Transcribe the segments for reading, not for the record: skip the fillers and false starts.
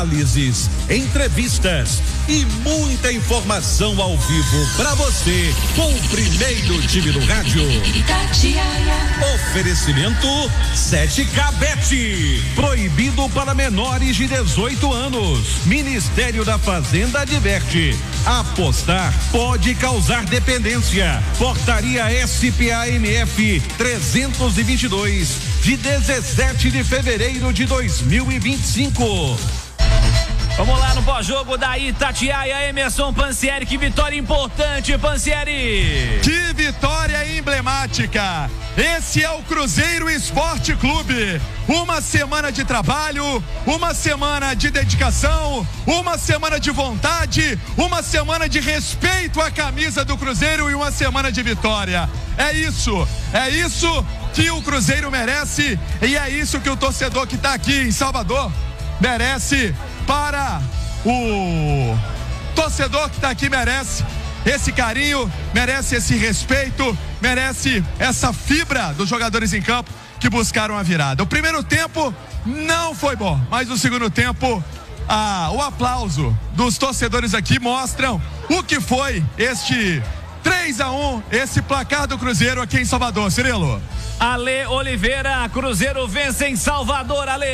análises, entrevistas e muita informação ao vivo para você com o primeiro time do rádio. Oferecimento 7K Bet. Proibido para menores de 18 anos. Ministério da Fazenda adverte: apostar pode causar dependência. Portaria SPAMF 322 de 17 de fevereiro de 2025. Vamos lá no pós-jogo da Itatiaia, Emerson Pansieri. Que vitória importante, Pansieri. Que vitória emblemática. Esse é o Cruzeiro Esporte Clube. Uma semana de trabalho, uma semana de dedicação, uma semana de vontade, uma semana de respeito à camisa do Cruzeiro e uma semana de vitória. É isso que o Cruzeiro merece e é isso que o torcedor que está aqui em Salvador merece. Para o torcedor que está aqui, merece esse carinho, merece esse respeito, merece essa fibra dos jogadores em campo que buscaram a virada. O primeiro tempo não foi bom, mas o segundo tempo, o aplauso dos torcedores aqui mostram o que foi este 3-1, esse placar do Cruzeiro aqui em Salvador. Cirilo. Ale Oliveira, Cruzeiro vence em Salvador, Ale.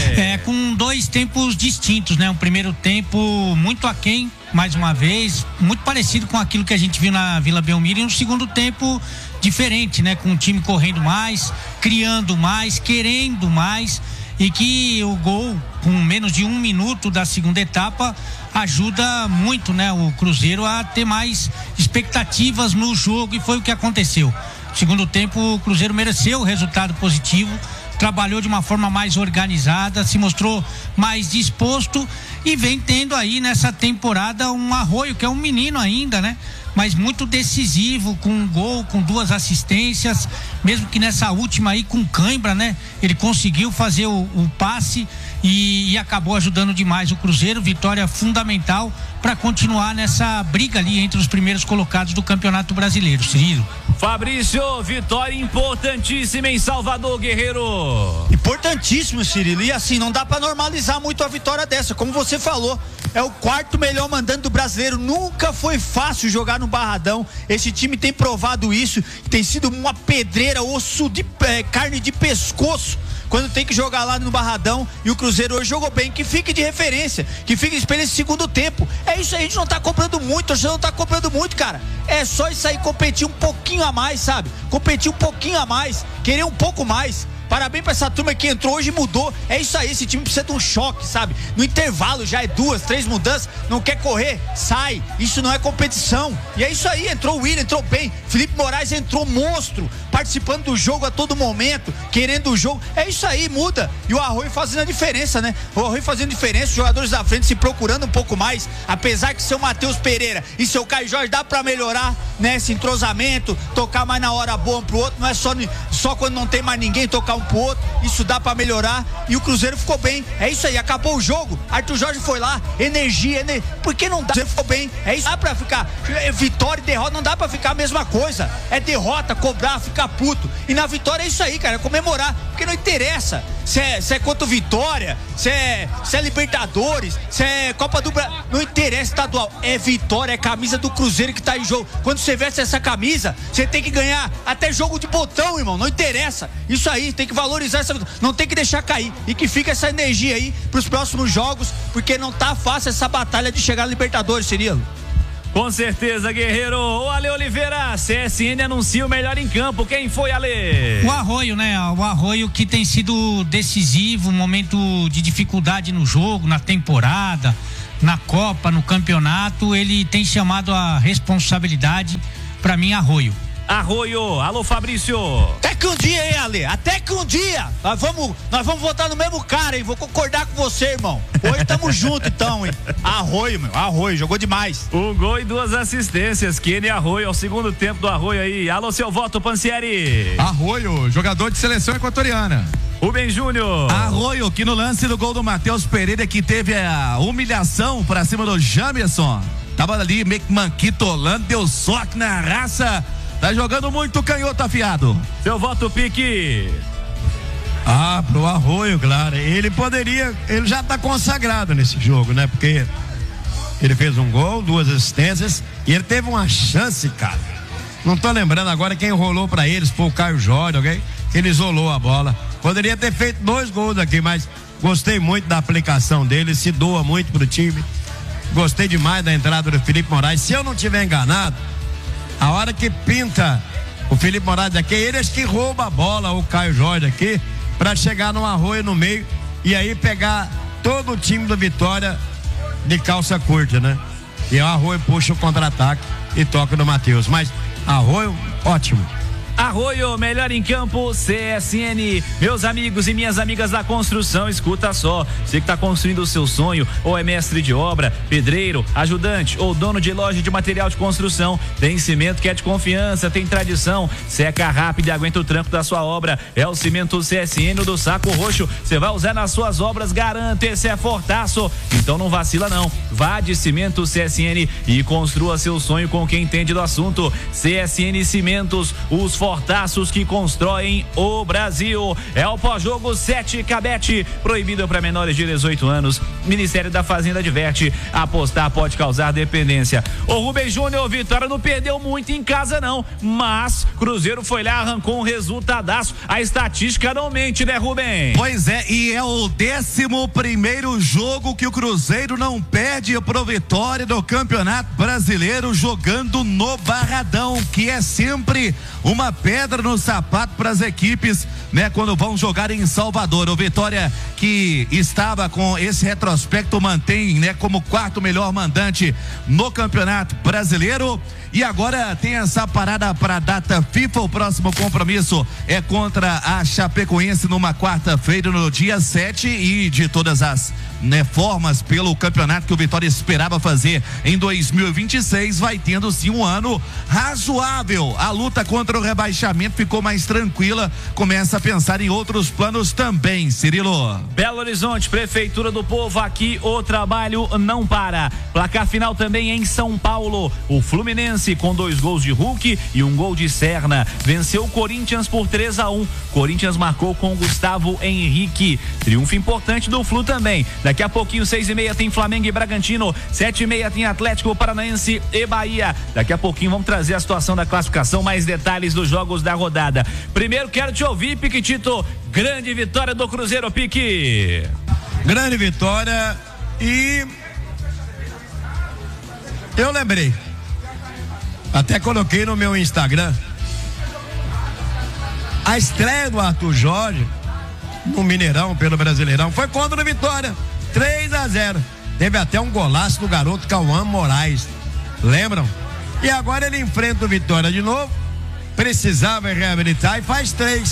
Com dois tempos distintos, né? Um primeiro tempo muito aquém, mais uma vez, muito parecido com aquilo que a gente viu na Vila Belmiro, e um segundo tempo diferente, né? Com o time correndo mais, criando mais, querendo mais, e que o gol, com menos de 1 minuto da segunda etapa, ajuda muito, né? O Cruzeiro a ter mais expectativas no jogo, e foi o que aconteceu. Segundo tempo, o Cruzeiro mereceu o resultado positivo, trabalhou de uma forma mais organizada, se mostrou mais disposto e vem tendo aí nessa temporada um Arroio, que é um menino ainda, né? Mas muito decisivo, com um gol, com 2 assistências, mesmo que nessa última aí com cãibra, né? Ele conseguiu fazer o passe e acabou ajudando demais o Cruzeiro. Vitória fundamental para continuar nessa briga ali entre os primeiros colocados do Campeonato Brasileiro. Cirilo. Fabrício, vitória importantíssima em Salvador, guerreiro. Importantíssimo, Cirilo, e assim, não dá para normalizar muito a vitória dessa, como você falou, é o 4º melhor mandante do brasileiro, nunca foi fácil jogar no Barradão, esse time tem provado isso, tem sido uma pedreira, osso de carne de pescoço, quando tem que jogar lá no Barradão, e o Cruzeiro hoje jogou bem, que fique de referência, que fique de espelho esse segundo tempo. É isso aí, a gente não tá comprando muito, a gente não tá comprando muito, cara. É só isso aí, competir um pouquinho a mais, sabe? Competir um pouquinho a mais, querer um pouco mais. Parabéns pra essa turma que entrou hoje e mudou. É isso aí, esse time precisa de um choque, sabe? No intervalo já é 2, 3 mudanças, não quer correr, sai. Isso não é competição. E é isso aí, entrou o Willian, entrou bem. Felipe Moraes entrou monstro, participando do jogo a todo momento, querendo o jogo. É isso aí, muda. E o Arroio fazendo a diferença, né? O Arroio fazendo diferença, os jogadores da frente se procurando um pouco mais, apesar que seu Matheus Pereira e seu Caio Jorge dá pra melhorar, né? Esse entrosamento, tocar mais na hora boa um pro outro, não é só quando não tem mais ninguém tocar um pro outro, isso dá pra melhorar, e o Cruzeiro ficou bem, é isso aí, acabou o jogo, Arthur Jorge foi lá, energia, porque não dá, o Cruzeiro ficou bem, é isso, dá pra ficar, vitória e derrota, não dá pra ficar a mesma coisa, é derrota, cobrar, ficar puto, e na vitória é isso aí, cara, é comemorar, porque não interessa se é contra o Vitória, se é Libertadores, se é Copa do Brasil, não interessa estadual, é vitória, é camisa do Cruzeiro que tá em jogo, quando você veste essa camisa, você tem que ganhar até jogo de botão, irmão, não interessa, isso aí, tem que valorizar essa vitória, não tem que deixar cair, e que fica essa energia aí pros próximos jogos, porque não tá fácil essa batalha de chegar na Libertadores, Cirilo. Com certeza, guerreiro. O Ale Oliveira, CSN anuncia o melhor em campo. Quem foi, Ale? O Arroio, né? O Arroio que tem sido decisivo, um momento de dificuldade no jogo, na temporada, na Copa, no campeonato. Ele tem chamado a responsabilidade, pra mim, Arroio. Arroio, alô Fabrício. Até que um dia, hein, Ale? Até que um dia nós vamos votar no mesmo cara, hein? Vou concordar com você, irmão. Hoje tamo junto, então, hein? Arroio, meu, Arroio, jogou demais. 1 gol e 2 assistências. Kenny Arroio, ao segundo tempo do Arroio aí. Alô, seu voto, Pansieri. Arroio, jogador de seleção equatoriana. Rubem Júnior. Arroio, que no lance do gol do Matheus Pereira, que teve a humilhação pra cima do Jamerson. Tava ali meio que manquitolando, deu soque na raça. Tá jogando muito canhoto afiado. Seu voto, Pique. Pro Arroio, claro. Ele já tá consagrado nesse jogo, né? Porque ele fez um gol, 2 assistências e ele teve uma chance, cara. Não tô lembrando agora quem rolou pra eles, foi o Caio Jorge, ok? Que ele isolou a bola. Poderia ter feito 2 gols aqui, mas gostei muito da aplicação dele, se doa muito pro time. Gostei demais da entrada do Felipe Moraes. Se eu não tiver enganado, a hora que pinta o Felipe Moraes aqui, ele acho que rouba a bola, o Caio Jorge aqui, para chegar no Arroio no meio e aí pegar todo o time do Vitória de calça curta, né? E o Arroio puxa o contra-ataque e toca no Matheus. Mas Arroio, ótimo. Arroio, melhor em campo, CSN. Meus amigos e minhas amigas da construção, escuta só. Você que tá construindo o seu sonho, ou é mestre de obra, pedreiro, ajudante ou dono de loja de material de construção, tem cimento que é de confiança, tem tradição, seca rápido e aguenta o tranco da sua obra. É o cimento CSN do saco roxo. Você vai usar nas suas obras, garanto, esse é fortaço. Então não vacila não. Vá de cimento CSN e construa seu sonho com quem entende do assunto. CSN Cimentos, os fortaços que constroem o Brasil. É o pós-jogo 7 Cabete, proibido para menores de 18 anos. Ministério da Fazenda adverte: apostar pode causar dependência. O Rubem Júnior, Vitória não perdeu muito em casa não, mas Cruzeiro foi lá, arrancou um resultadaço. A estatística não mente, né, Rubem? Pois é, e é o 11º jogo que o Cruzeiro não perde pro Vitória do Campeonato Brasileiro, jogando no Barradão, que é sempre uma pedra no sapato para as equipes, né, quando vão jogar em Salvador. O Vitória, que estava com esse retrospecto, mantém, né, como 4º melhor mandante no Campeonato Brasileiro. E agora tem essa parada para a data FIFA. O próximo compromisso é contra a Chapecoense numa quarta-feira, no dia 7, e de todas as, né, formas, pelo campeonato que o Vitória esperava fazer em 2026, vai tendo sim um ano razoável. A luta contra o rebaixamento ficou mais tranquila, começa a pensar em outros planos também, Cirilo. Belo Horizonte, Prefeitura do Povo, aqui o trabalho não para. Placar final também em São Paulo. O Fluminense, com 2 gols de Hulk e 1 gol de Serna, venceu o Corinthians por 3-1. Corinthians marcou com Gustavo Henrique. Triunfo importante do Flu também. Daqui a pouquinho, 6:30, tem Flamengo e Bragantino. 7:30 tem Atlético Paranaense e Bahia. Daqui a pouquinho vamos trazer a situação da classificação, mais detalhes dos jogos da rodada. Primeiro quero te ouvir, Piquitito. Grande vitória do Cruzeiro, Pique. Grande vitória, e eu lembrei, até coloquei no meu Instagram, a estreia do Arthur Jorge no Mineirão pelo Brasileirão foi contra o Vitória, 3-0. Teve até um golaço do garoto Cauã Moraes, lembram? E agora ele enfrenta o Vitória de novo, precisava reabilitar e faz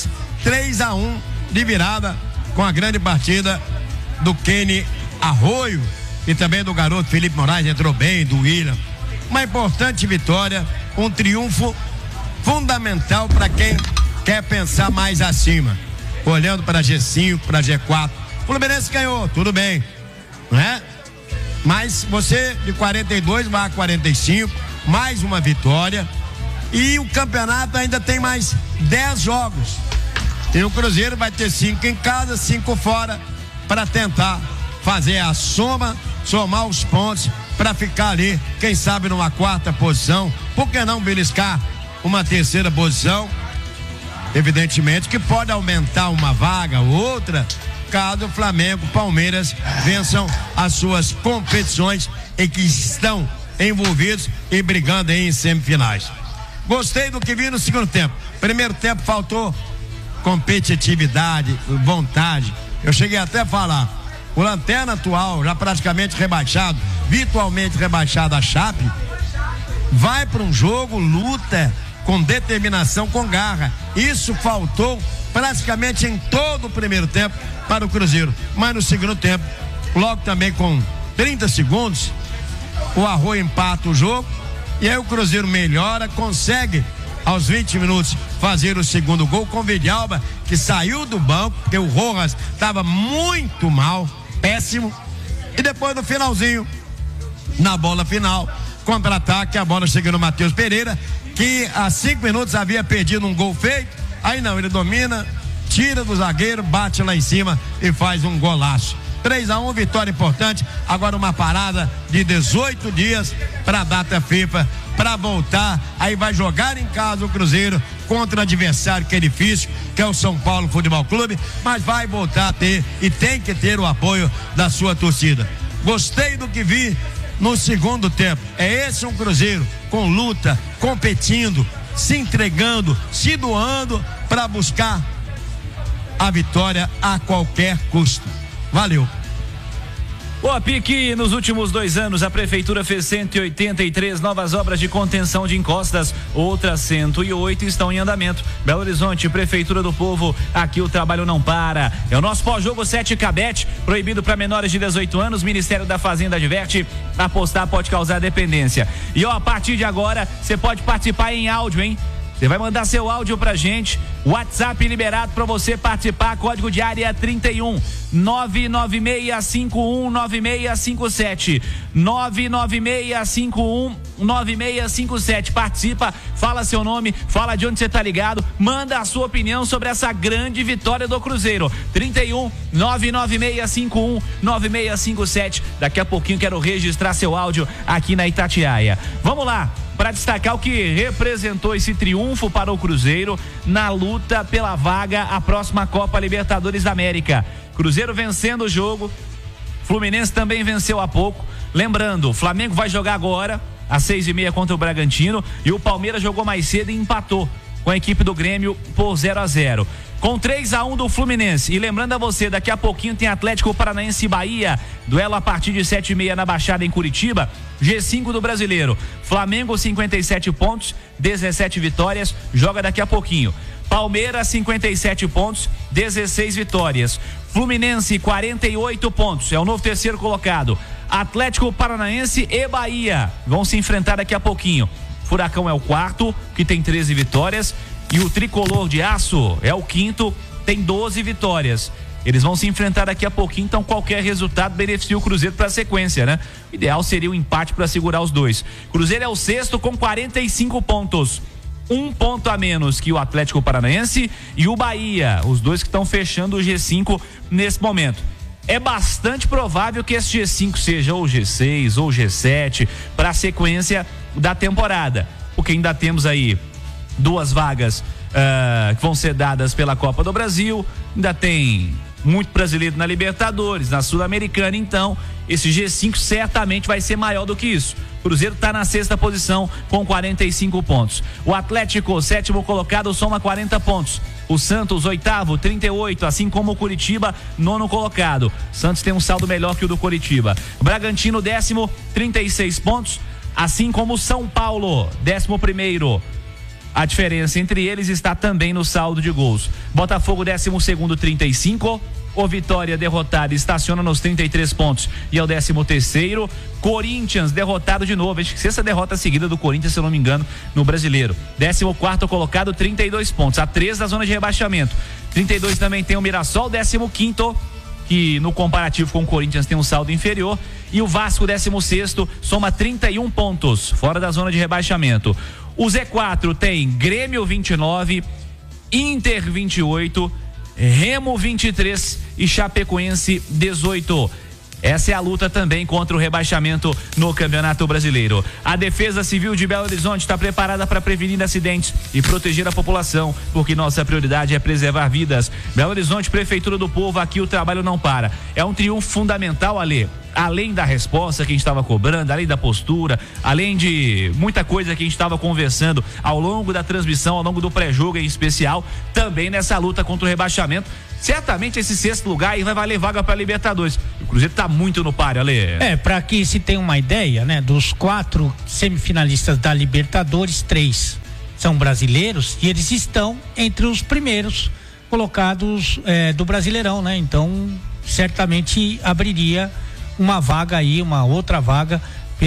3-1 de virada, com a grande partida do Kenny Arroio e também do garoto Felipe Moraes, entrou bem, do William. Uma importante vitória, um triunfo fundamental para quem quer pensar mais acima, olhando para G5, para G4. O Fluminense ganhou, tudo bem, né? Mas você de 42 vai a 45, mais uma vitória, e o campeonato ainda tem mais 10 jogos. E o Cruzeiro vai ter 5 em casa, 5 fora, para tentar fazer a soma, somar os pontos para ficar ali, quem sabe numa 4ª posição. Por que não beliscar uma 3ª posição? Evidentemente que pode aumentar uma vaga ou outra, caso o Flamengo, Palmeiras vençam as suas competições e que estão envolvidos e brigando em semifinais. Gostei do que vi no segundo tempo. Primeiro tempo faltou competitividade, vontade. Eu cheguei até a falar, o Lanterna atual, já praticamente rebaixado, virtualmente rebaixado, a Chape, vai para um jogo, luta com determinação, com garra. Isso faltou praticamente em todo o primeiro tempo para o Cruzeiro. Mas no segundo tempo, logo também com 30 segundos, o Arroio empata o jogo, e aí o Cruzeiro melhora, consegue aos 20 minutos fazer o segundo gol com o Villalba, que saiu do banco, porque o Rojas estava muito mal, péssimo. E depois no finalzinho, na bola final, contra-ataque, a bola chega no Matheus Pereira, que há 5 minutos havia perdido um gol feito. Aí não, ele domina, tira do zagueiro, bate lá em cima e faz um golaço. 3-1, vitória importante. Agora uma parada de 18 dias para a data FIFA, para voltar. Aí vai jogar em casa o Cruzeiro contra o adversário que é difícil, que é o São Paulo Futebol Clube, mas vai voltar a ter e tem que ter o apoio da sua torcida. Gostei do que vi no segundo tempo. É esse um Cruzeiro com luta, competindo, se entregando, se doando para buscar a vitória a qualquer custo. Valeu. Boa, Pique, nos últimos 2 anos a prefeitura fez 183 novas obras de contenção de encostas, outras 108 estão em andamento. Belo Horizonte, Prefeitura do Povo, aqui o trabalho não para. É o nosso pós-jogo 7 Cabete, proibido para menores de 18 anos. Ministério da Fazenda adverte, apostar pode causar dependência. E ó, a partir de agora você pode participar em áudio, hein? Você vai mandar seu áudio pra gente, WhatsApp liberado pra você participar, código de área 31 996519657 996519657. Participa, fala seu nome, fala de onde você tá ligado, manda a sua opinião sobre essa grande vitória do Cruzeiro. 31 996519657. Daqui a pouquinho quero registrar seu áudio aqui na Itatiaia. Vamos lá, para destacar o que representou esse triunfo para o Cruzeiro na luta pela vaga à próxima Copa Libertadores da América. Cruzeiro vencendo o jogo, Fluminense também venceu há pouco. Lembrando, o Flamengo vai jogar agora às 6h30 contra o Bragantino e o Palmeiras jogou mais cedo e empatou com a equipe do Grêmio por 0-0. Com 3-1 do Fluminense. E lembrando a você, daqui a pouquinho tem Atlético Paranaense e Bahia. Duelo a partir de 7h30 na Baixada em Curitiba. G5 do Brasileiro. Flamengo 57 pontos, 17 vitórias. Joga daqui a pouquinho. Palmeiras 57 pontos, 16 vitórias. Fluminense 48 pontos. É o novo terceiro colocado. Atlético Paranaense e Bahia vão se enfrentar daqui a pouquinho. Furacão é o quarto, que tem 13 vitórias. E o Tricolor de Aço é o quinto, tem 12 vitórias. Eles vão se enfrentar daqui a pouquinho, então qualquer resultado beneficia o Cruzeiro para a sequência, né? O ideal seria um empate para segurar os dois. Cruzeiro é o sexto com 45 pontos. 1 ponto a menos que o Atlético Paranaense e o Bahia, os dois que estão fechando o G5 nesse momento. É bastante provável que esse G5 seja ou G6 ou G7 para a sequência da temporada, porque ainda temos aí 2 vagas que vão ser dadas pela Copa do Brasil, ainda tem muito brasileiro na Libertadores, na Sul-Americana, então esse G5 certamente vai ser maior do que isso. O Cruzeiro está na 6ª posição com 45 pontos. O Atlético, 7º colocado, soma 40 pontos. O Santos, 8º, 38, assim como o Curitiba, 9º colocado. Santos tem um saldo melhor que o do Curitiba. Bragantino, 10º, 36 pontos, assim como o São Paulo, 11º. A diferença entre eles está também no saldo de gols. Botafogo, 12º, 35. O Vitória, derrotado, estaciona nos 33 pontos e é o 13º. Corinthians, derrotado de novo. Acho que 6ª derrota seguida do Corinthians, se eu não me engano, no Brasileiro. 14º colocado, 32 pontos. A 3 da zona de rebaixamento. 32 também tem o Mirassol, 15º, que no comparativo com o Corinthians tem um saldo inferior. E o Vasco, 16º, soma 31 pontos, fora da zona de rebaixamento. O Z4 tem Grêmio 29, Inter 28, Remo 23 e Chapecoense 18. Essa é a luta também contra o rebaixamento no Campeonato Brasileiro. A Defesa Civil de Belo Horizonte está preparada para prevenir acidentes e proteger a população, porque nossa prioridade é preservar vidas. Belo Horizonte, Prefeitura do Povo, aqui o trabalho não para. É um triunfo fundamental, Alê. Além da resposta que a gente estava cobrando, além da postura, além de muita coisa que a gente estava conversando ao longo da transmissão, ao longo do pré-jogo em especial, também nessa luta contra o rebaixamento. Certamente esse 6º lugar aí vai valer vaga para Libertadores. O Cruzeiro está muito no páreo, Ale. Para que se tenha uma ideia, né? Dos 4 semifinalistas da Libertadores, 3 são brasileiros e eles estão entre os primeiros colocados do Brasileirão, né? Então, certamente abriria uma vaga aí, uma outra vaga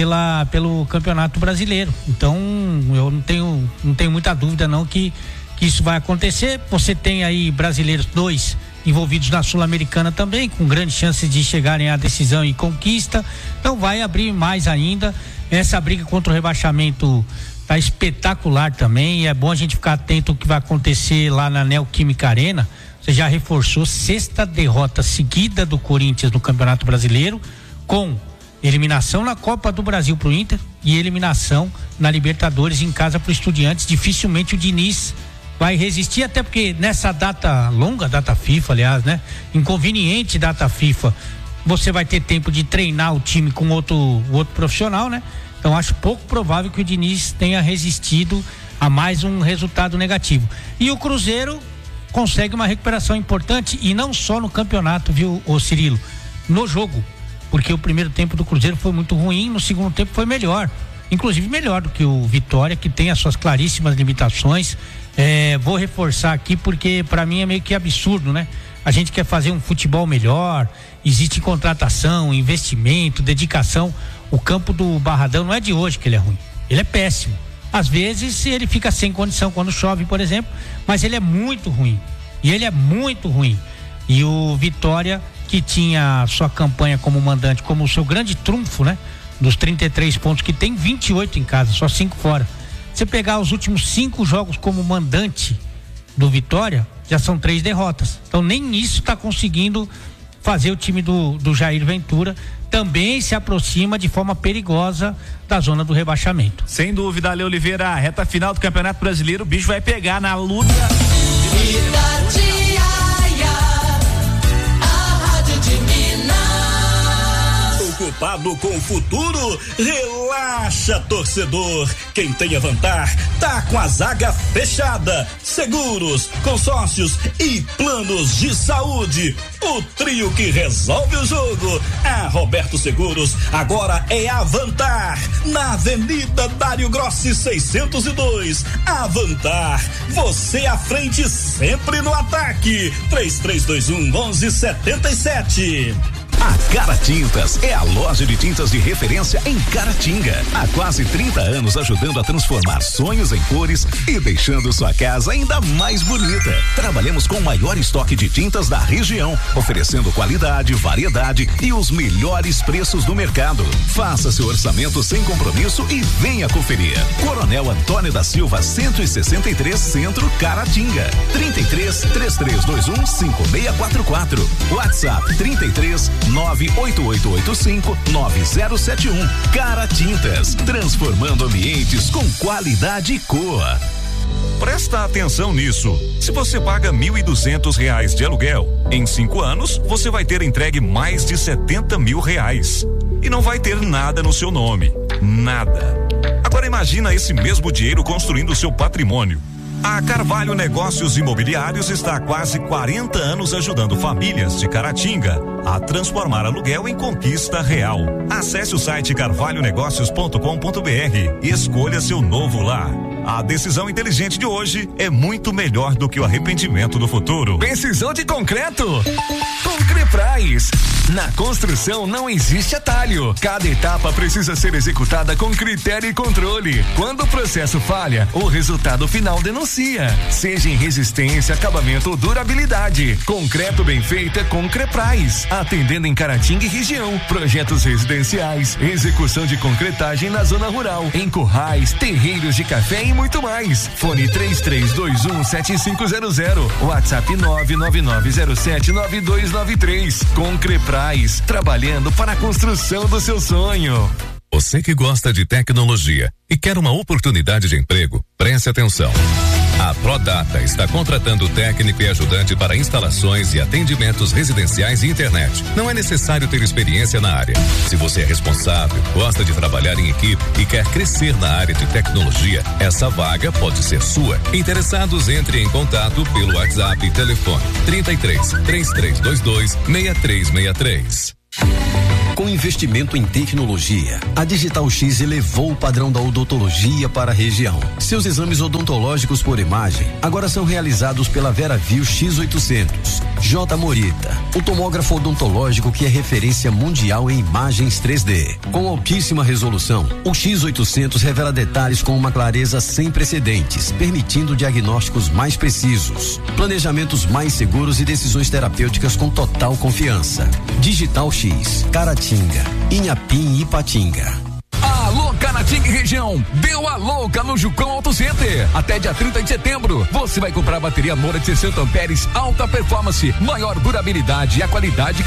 pelo Campeonato Brasileiro. Então, eu não tenho muita dúvida não que isso vai acontecer. Você tem aí brasileiros 2 envolvidos na Sul-Americana também, com grandes chances de chegarem à decisão e conquista. Então vai abrir mais ainda. Essa briga contra o rebaixamento tá espetacular também, e é bom a gente ficar atento ao que vai acontecer lá na Neoquímica Arena. você já reforçou 6ª derrota seguida do Corinthians no Campeonato Brasileiro, com eliminação na Copa do Brasil pro Inter e eliminação na Libertadores em casa pro Estudiantes. Dificilmente o Diniz vai resistir, até porque nessa data longa, data FIFA, aliás, né? Inconveniente data FIFA, você vai ter tempo de treinar o time com outro profissional, né? Então acho pouco provável que o Diniz tenha resistido a mais um resultado negativo. E o Cruzeiro consegue uma recuperação importante, e não só no campeonato, viu, ô Cirilo? No jogo, porque o primeiro tempo do Cruzeiro foi muito ruim, no segundo tempo foi melhor, inclusive melhor do que o Vitória, que tem as suas claríssimas limitações. Vou reforçar aqui porque para mim é meio que absurdo, né? A gente quer fazer um futebol melhor, existe contratação, investimento, dedicação. O campo do Barradão não é de hoje que ele é ruim, ele é péssimo. Às vezes ele fica sem condição quando chove, por exemplo, mas ele é muito ruim. E o Vitória, que tinha sua campanha como mandante como o seu grande trunfo, né? Dos 33 pontos que tem, 28 em casa, só 5 fora. Você pegar os últimos 5 jogos como mandante do Vitória, já são 3 derrotas. Então nem isso está conseguindo fazer o time do Jair Ventura. Também se aproxima de forma perigosa da zona do rebaixamento. Sem dúvida, Ale Oliveira, a reta final do Campeonato Brasileiro, o bicho vai pegar na luta. Preocupado com o futuro? Relaxa, torcedor. Quem tem Avantar tá com a zaga fechada. Seguros, consórcios e planos de saúde. O trio que resolve o jogo. A Roberto Seguros agora é Avantar, na Avenida Dário Grossi 602. Avantar, você à frente sempre no ataque. 3321-1177. A Caratintas é a loja de tintas de referência em Caratinga. Há quase 30 anos ajudando a transformar sonhos em cores e deixando sua casa ainda mais bonita. Trabalhamos com o maior estoque de tintas da região, oferecendo qualidade, variedade e os melhores preços do mercado. Faça seu orçamento sem compromisso e venha conferir. Coronel Antônio da Silva 163 Centro, Caratinga. 33-3321-5644. WhatsApp 98885-9071. Caratintas, transformando ambientes com qualidade e cor. Presta atenção nisso. Se você paga R$1.200 de aluguel, em 5 anos você vai ter entregue mais de R$70 mil. E não vai ter nada no seu nome. Nada. Agora imagina esse mesmo dinheiro construindo o seu patrimônio. A Carvalho Negócios Imobiliários está há quase 40 anos ajudando famílias de Caratinga a transformar aluguel em conquista real. Acesse o site carvalhonegócios.com.br e escolha seu novo lar. A decisão inteligente de hoje é muito melhor do que o arrependimento do futuro. Precisou de concreto? Concreprais. Na construção não existe atalho. Cada etapa precisa ser executada com critério e controle. Quando o processo falha, o resultado final denuncia. Seja em resistência, acabamento ou durabilidade. Concreto bem feito é Concreprais. Atendendo em Caratinga e região. Projetos residenciais, execução de concretagem na zona rural, em currais, terreiros de café e muito mais. Fone 33217500. WhatsApp 999079293. Concreprais, trabalhando para a construção do seu sonho. Você que gosta de tecnologia e quer uma oportunidade de emprego, preste atenção. A Prodata está contratando técnico e ajudante para instalações e atendimentos residenciais e internet. Não é necessário ter experiência na área. Se você é responsável, gosta de trabalhar em equipe e quer crescer na área de tecnologia, essa vaga pode ser sua. Interessados, entre em contato pelo WhatsApp e telefone 33-3322-6363. Com investimento em tecnologia, a Digital X elevou o padrão da odontologia para a região. Seus exames odontológicos por imagem agora são realizados pela VeraView X800. J Morita, o tomógrafo odontológico que é referência mundial em imagens 3D. Com altíssima resolução, o X800 revela detalhes com uma clareza sem precedentes, permitindo diagnósticos mais precisos, planejamentos mais seguros e decisões terapêuticas com total confiança. Digital X, Caratinga, Inhapim e Ipatinga. Alô, Caratinga e região. Deu a louca no Jucão Auto Center. Até dia 30 de setembro, você vai comprar bateria Moura de 60 amperes, alta performance, maior durabilidade e a qualidade